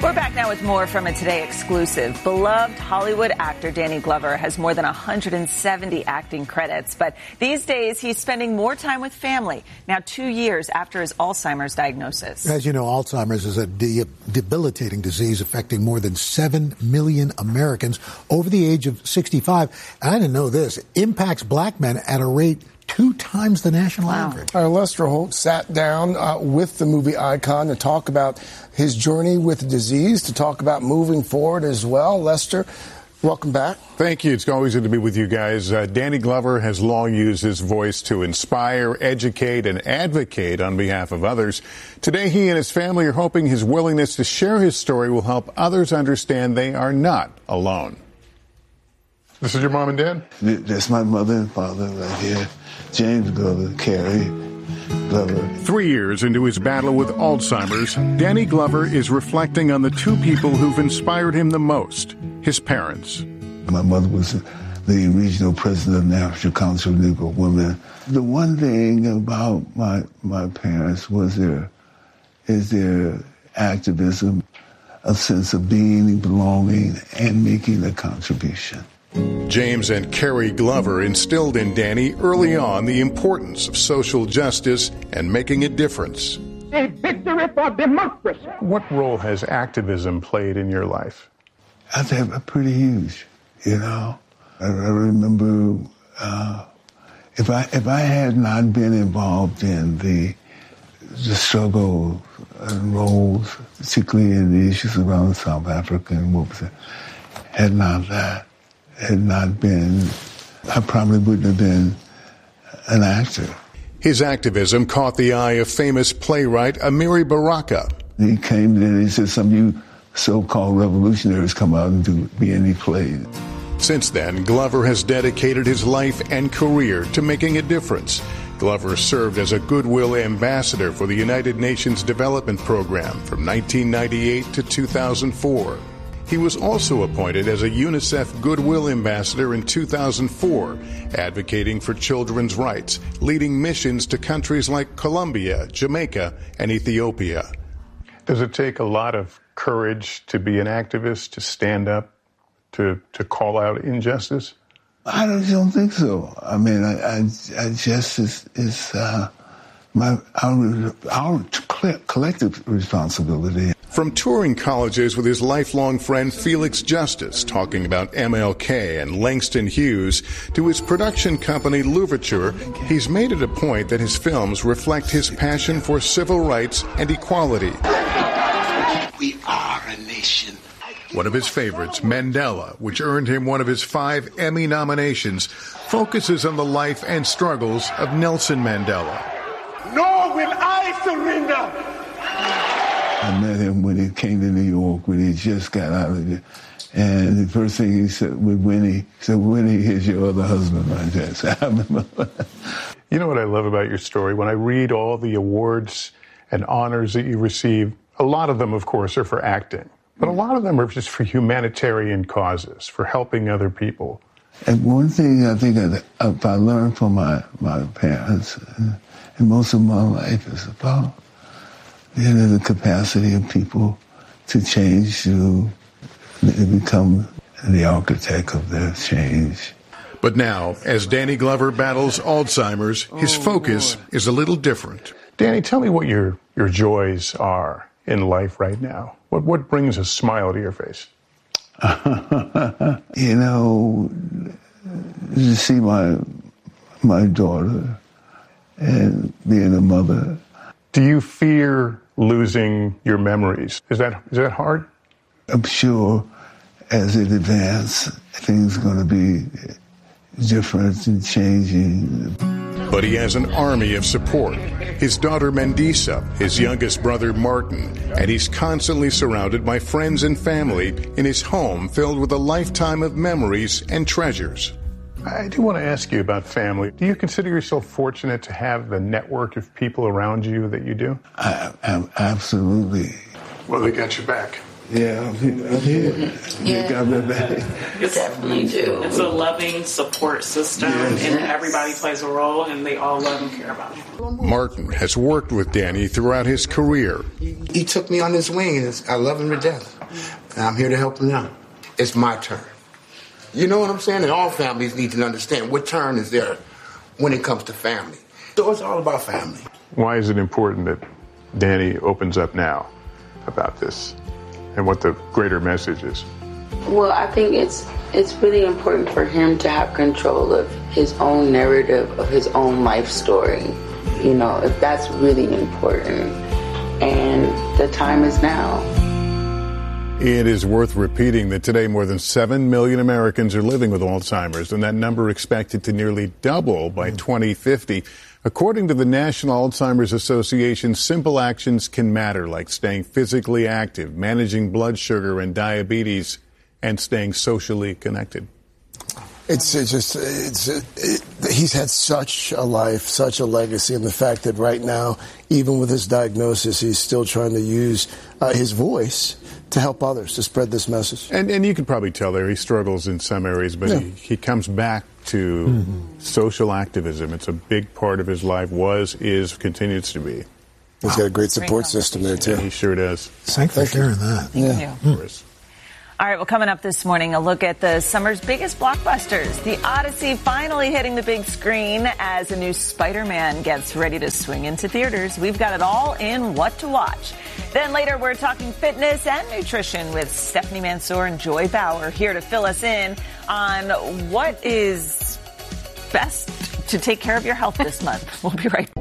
We're back now with more from a Today exclusive. Beloved Hollywood actor Danny Glover has more than 170 acting credits, but these days he's spending more time with family, now 2 years after his Alzheimer's diagnosis. As you know, Alzheimer's is a debilitating disease affecting more than 7 million Americans over the age of 65. I didn't know this. Impacts black men at a rate 2 times the national average. Lester Holt sat down with the movie icon to talk about his journey with the disease, to talk about moving forward as well. Lester, welcome back. Thank you. It's always good to be with you guys. Danny Glover has long used his voice to inspire, educate, and advocate on behalf of others. Today, he and his family are hoping his willingness to share his story will help others understand they are not alone. This is your mom and dad? That's my mother and father right here. James Glover, Carrie Glover. 3 years into his battle with Alzheimer's, Danny Glover is reflecting on the 2 people who've inspired him the most, his parents. My mother was the regional president of the National Council of Negro Women. The one thing about my parents was their activism, a sense of being, belonging, and making a contribution. James and Carrie Glover instilled in Danny early on the importance of social justice and making a difference. A victory for democracy. What role has activism played in your life? I think pretty huge, you know. I remember if I had not been involved in the struggle and roles, particularly in the issues around South Africa and what was it, had not been, I probably wouldn't have been an actor. His activism caught the eye of famous playwright Amiri Baraka. He came in and he said, some of you so-called revolutionaries come out and be any plays. Since then, Glover has dedicated his life and career to making a difference. Glover served as a Goodwill Ambassador for the United Nations Development Program from 1998 to 2004. He was also appointed as a UNICEF Goodwill Ambassador in 2004, advocating for children's rights, leading missions to countries like Colombia, Jamaica, and Ethiopia. Does it take a lot of courage to be an activist, to stand up, to call out injustice? I don't think so. I mean, justice is our collective responsibility. From touring colleges with his lifelong friend Felix Justice, talking about MLK and Langston Hughes, to his production company Louverture, he's made it a point that his films reflect his passion for civil rights and equality. We are a nation. One of his favorites, Mandela, which earned him one of his 5 Emmy nominations, focuses on the life and struggles of Nelson Mandela. Nor will I surrender. I met him when he came to New York, when he just got out of there. And the first thing he said with Winnie, he said, Winnie, here's your other husband right there. So I remember. You know what I love about your story? When I read all the awards and honors that you receive, a lot of them, of course, are for acting. But a lot of them are just for humanitarian causes, for helping other people. And one thing I think I learned from my parents and most of my life is about the capacity of people to change, to become the architect of their change. But now, as Danny Glover battles Alzheimer's, his focus is a little different. Danny, tell me what your joys are in life right now. What brings a smile to your face? You know, to see my daughter and being a mother. Do you fear losing your memories? Is that hard? I'm sure as it advances, things are going to be different and changing. But he has an army of support. His daughter Mandisa, his youngest brother Martin, and he's constantly surrounded by friends and family in his home filled with a lifetime of memories and treasures. I do want to ask you about family. Do you consider yourself fortunate to have the network of people around you that you do? Absolutely. Well, they got your back. Yeah, I'm here. Yeah. They got my back. You definitely do. It's a loving support system, and everybody plays a role, and they all love and care about him. Martin has worked with Danny throughout his career. He took me on his wing, and I love him to death. and I'm here to help them out. It's my turn. You know what I'm saying? And all families need to understand what turn is there when it comes to family. So it's all about family. Why is it important that Danny opens up now about this and what the greater message is? Well, I think it's really important for him to have control of his own narrative, of his own life story. You know, if that's really important. And the time is now. It is worth repeating that today more than 7 million Americans are living with Alzheimer's, and that number expected to nearly double by 2050. According to the National Alzheimer's Association, simple actions can matter, like staying physically active, managing blood sugar and diabetes, and staying socially connected. He's had such a life, such a legacy, and the fact that right now, even with his diagnosis, he's still trying to use his voice to help others, to spread this message. And you can probably tell there he struggles in some areas, but he comes back to social activism. It's a big part of his life, is, continues to be. He's got a great support system there, too. Yeah, he sure does. Thanks for sharing that. Thank you. All right, well, coming up this morning, a look at the summer's biggest blockbusters. The Odyssey finally hitting the big screen as a new Spider-Man gets ready to swing into theaters. We've got it all in What to Watch. Then later, we're talking fitness and nutrition with Stephanie Mansour and Joy Bauer here to fill us in on what is best to take care of your health this month. We'll be right back.